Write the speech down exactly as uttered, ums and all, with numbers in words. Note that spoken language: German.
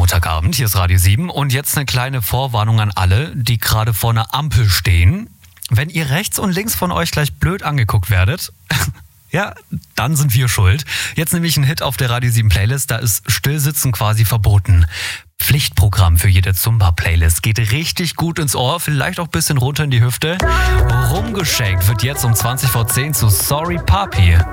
Montagabend, hier ist Radio sieben und jetzt eine kleine Vorwarnung an alle, die gerade vor einer Ampel stehen. Wenn ihr rechts und links von euch gleich blöd angeguckt werdet, ja, dann sind wir schuld. Jetzt nämlich ein Hit auf der Radio sieben Playlist, da ist Stillsitzen quasi verboten. Pflichtprogramm für jede Zumba-Playlist. Geht richtig gut ins Ohr, vielleicht auch ein bisschen runter in die Hüfte. Rumgeschenkt wird jetzt um zwanzig vor zehn zu Sorry Papi.